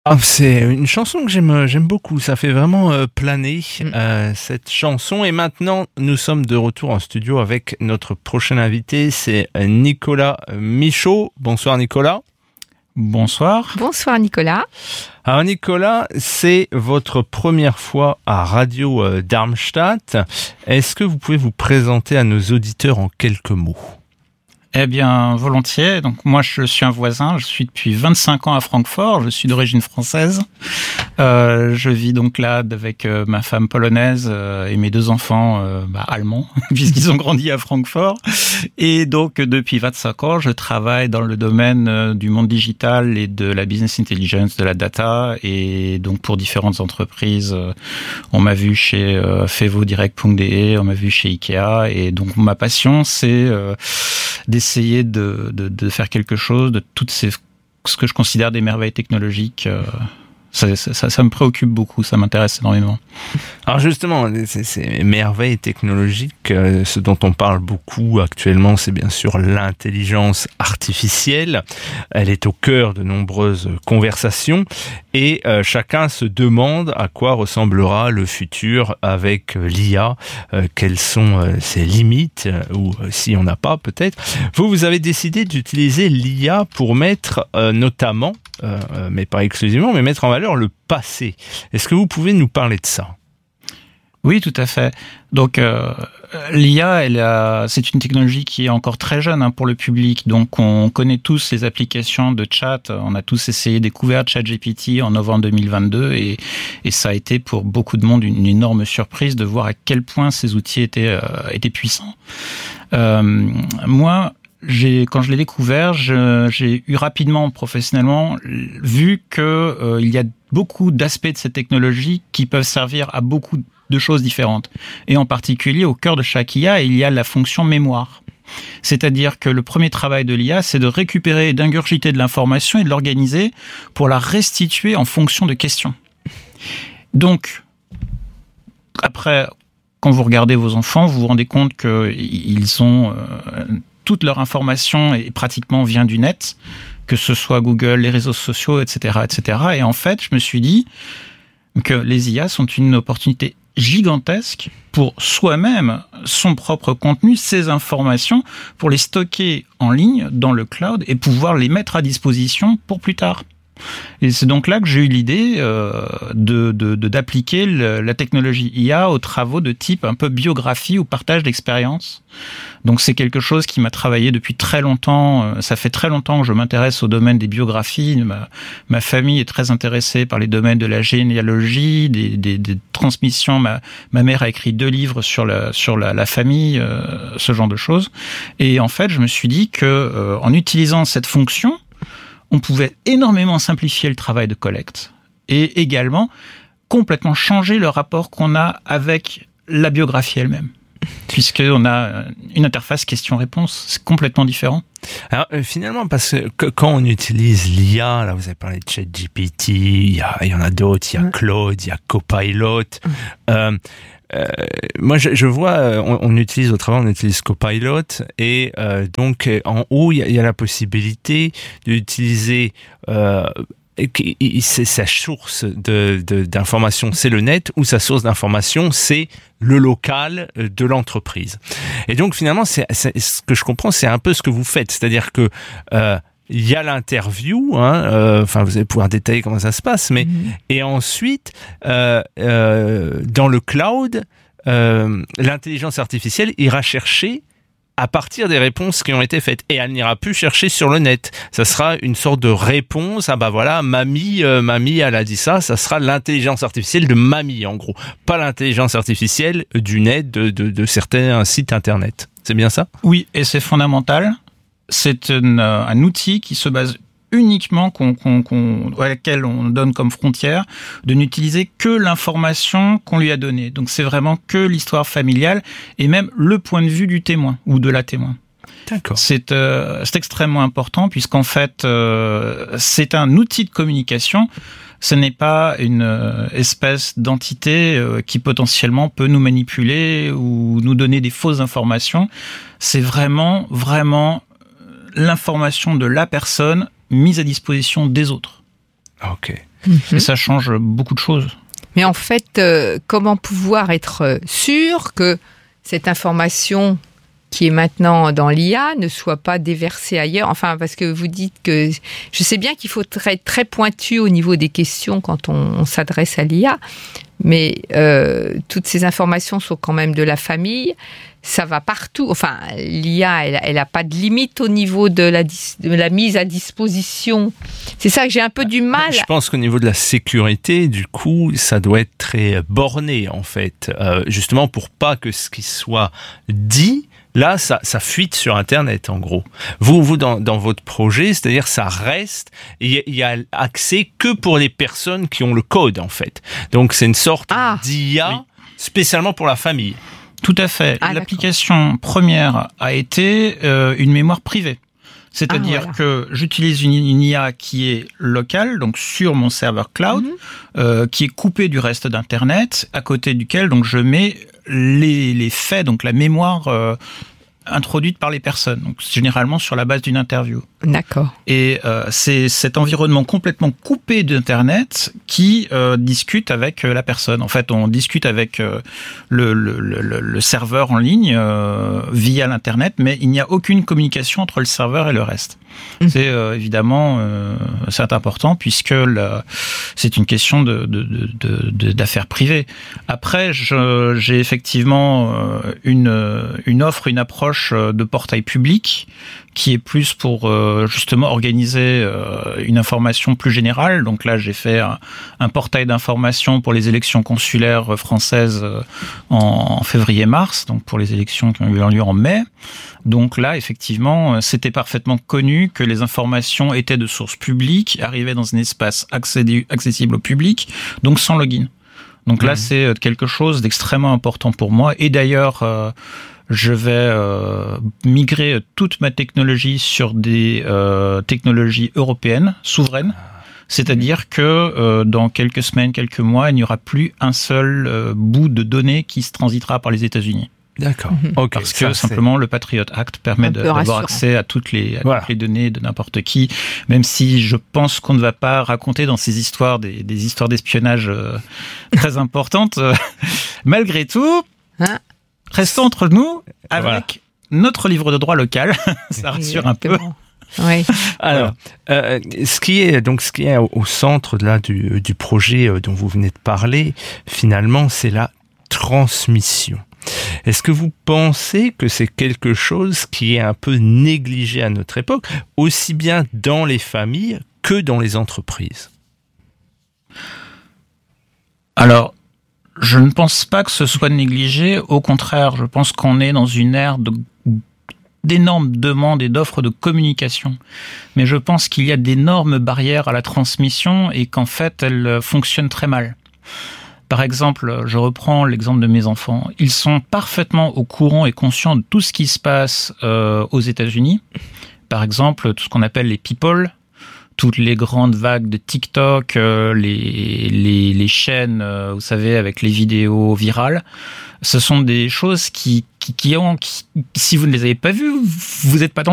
C'est une chanson que j'aime beaucoup. Ça fait vraiment planer cette chanson. Et maintenant, nous sommes de retour en studio avec notre prochain invité. C'est Nicolas Michaud. Bonsoir Nicolas. Bonsoir. Bonsoir Nicolas. Alors Nicolas, c'est votre première fois à Radio Darmstadt. Est-ce que vous pouvez vous présenter à nos auditeurs en quelques mots ? Eh bien, volontiers. Donc, moi, je suis un voisin. Je suis depuis 25 ans à Francfort. Je suis d'origine française. Je vis donc là avec ma femme polonaise et mes deux enfants allemands, puisqu'ils ont grandi à Francfort. Et donc, depuis 25 ans, je travaille dans le domaine du monde digital et de la business intelligence, de la data. Et donc, pour différentes entreprises, on m'a vu chez fevodirect.de, on m'a vu chez Ikea. Et donc, ma passion, c'est d'essayer de faire quelque chose de toutes ce que je considère des merveilles technologiques. Ça me préoccupe beaucoup, ça m'intéresse énormément. Alors justement, ces merveilles technologiques, ce dont on parle beaucoup actuellement, c'est bien sûr l'intelligence artificielle. Elle est au cœur de nombreuses conversations et chacun se demande à quoi ressemblera le futur avec l'IA, quelles sont ses limites, ou si on n'a pas peut-être. Vous avez décidé d'utiliser l'IA pour mettre notamment, mais pas exclusivement, mais mettre en valeur le passé. Est-ce que vous pouvez nous parler de ça ? Oui, tout à fait. Donc, l'IA, c'est une technologie qui est encore très jeune pour le public. Donc, on connaît tous les applications de chat. On a tous découvert ChatGPT en novembre 2022 et ça a été pour beaucoup de monde une énorme surprise de voir à quel point ces outils étaient puissants. Moi, quand je l'ai découvert, j'ai eu rapidement, professionnellement, vu que il y a beaucoup d'aspects de cette technologie qui peuvent servir à beaucoup de choses différentes. Et en particulier, au cœur de chaque IA, il y a la fonction mémoire. C'est-à-dire que le premier travail de l'IA, c'est de récupérer et d'ingurgiter de l'information et de l'organiser pour la restituer en fonction de questions. Donc, après, quand vous regardez vos enfants, vous vous rendez compte qu'ils ont toute leur information et pratiquement vient du net, que ce soit Google, les réseaux sociaux, etc., etc. Et en fait, je me suis dit que les IA sont une opportunité gigantesque pour soi-même, son propre contenu, ses informations, pour les stocker en ligne dans le cloud et pouvoir les mettre à disposition pour plus tard. Et c'est donc là que j'ai eu l'idée d'appliquer la technologie IA aux travaux de type un peu biographie ou partage d'expérience. Donc c'est quelque chose qui m'a travaillé depuis très longtemps. Ça fait très longtemps que je m'intéresse au domaine des biographies. Ma famille est très intéressée par les domaines de la généalogie, des transmissions. Ma mère a écrit 2 livres sur la famille, ce genre de choses. Et en fait, je me suis dit que en utilisant cette fonction, on pouvait énormément simplifier le travail de collecte et également complètement changer le rapport qu'on a avec la biographie elle-même. Puisqu'on a une interface question-réponse, c'est complètement différent. Alors finalement, parce que quand on utilise l'IA, là vous avez parlé de ChatGPT, il y en a d'autres, il y a Claude, il y a Copilot. Moi, je vois, on utilise au travail, on utilise Copilot et donc en haut il y a la possibilité d'utiliser c'est sa source d'information, c'est le net, ou sa source d'information, c'est le local de l'entreprise. Et donc finalement, c'est ce que je comprends, c'est un peu ce que vous faites, c'est-à-dire que il y a l'interview, enfin vous allez pouvoir détailler comment ça se passe, mais et ensuite dans le cloud, l'intelligence artificielle ira chercher à partir des réponses qui ont été faites, et elle n'ira plus chercher sur le net. Ça sera une sorte de réponse. Ah bah voilà, mamie, elle a dit ça. Ça sera l'intelligence artificielle de mamie, en gros, pas l'intelligence artificielle du net, de certains sites internet. C'est bien ça ? Oui, et c'est fondamental. C'est un outil qui se base uniquement à laquelle on donne comme frontière de n'utiliser que l'information qu'on lui a donnée. Donc c'est vraiment que l'histoire familiale et même le point de vue du témoin ou de la témoin. D'accord. C'est extrêmement important puisqu'en fait c'est un outil de communication. Ce n'est pas une espèce d'entité qui potentiellement peut nous manipuler ou nous donner des fausses informations. C'est vraiment l'information de la personne mise à disposition des autres. Ok. Et ça change beaucoup de choses. Mais en fait, comment pouvoir être sûr que cette information qui est maintenant dans l'IA ne soit pas déversée ailleurs? Enfin, parce que vous dites que... Je sais bien qu'il faut être très, très pointu au niveau des questions quand on s'adresse à l'IA, mais toutes ces informations sont quand même de la famille. Ça va partout. Enfin, l'IA, elle n'a pas de limite au niveau de la mise à disposition. C'est ça que j'ai un peu du mal. Je pense qu'au niveau de la sécurité, du coup, ça doit être très borné, en fait. Justement, pour pas que ce qui soit dit, là, ça fuite sur Internet, en gros. Vous dans votre projet, c'est-à-dire ça reste, il y a accès que pour les personnes qui ont le code, en fait. Donc, c'est une sorte d'IA spécialement pour la famille. Tout à fait. L'application première a été une mémoire privée. C'est-à-dire que j'utilise une IA qui est locale, donc sur mon serveur cloud, qui est coupée du reste d'Internet, à côté duquel donc je mets les faits, donc la mémoire introduite par les personnes, donc généralement sur la base d'une interview. D'accord. Et c'est cet environnement complètement coupé d'Internet qui discute avec la personne. En fait, on discute avec le serveur en ligne via l'Internet, mais il n'y a aucune communication entre le serveur et le reste. C'est évidemment c'est important puisque c'est une question d'affaires privées. Après, j'ai effectivement une offre, une approche de portail public qui est plus pour justement organiser une information plus générale. Donc là, j'ai fait un portail d'information pour les élections consulaires françaises en février-mars, donc pour les élections qui ont eu lieu en mai. Donc là, effectivement, c'était parfaitement connu que les informations étaient de source publique, arrivaient dans un espace accessible au public, donc sans login. Donc là, c'est quelque chose d'extrêmement important pour moi. Et d'ailleurs, je vais migrer toute ma technologie sur des technologies européennes, souveraines. C'est-à-dire que dans quelques semaines, quelques mois, il n'y aura plus un seul bout de données qui se transitera par les États-Unis. D'accord. Okay, parce que simplement le Patriot Act permet d'avoir accès à toutes les données de n'importe qui, même si je pense qu'on ne va pas raconter dans ces histoires des histoires d'espionnage très importantes. Malgré tout, restons entre nous avec notre livre de droit local. Ça rassure un peu. Oui. Alors, ce qui est au centre là du projet dont vous venez de parler, finalement, c'est la transmission. Est-ce que vous pensez que c'est quelque chose qui est un peu négligé à notre époque, aussi bien dans les familles que dans les entreprises? Alors, je ne pense pas que ce soit négligé. Au contraire, je pense qu'on est dans une ère d'énormes demandes et d'offres de communication. Mais je pense qu'il y a d'énormes barrières à la transmission et qu'en fait, elles fonctionnent très mal. Par exemple, je reprends l'exemple de mes enfants. Ils sont parfaitement au courant et conscients de tout ce qui se passe aux États-Unis. Par exemple, tout ce qu'on appelle les people, toutes les grandes vagues de TikTok, les chaînes, vous savez, avec les vidéos virales. Ce sont des choses qui si vous ne les avez pas vues, vous n'êtes pas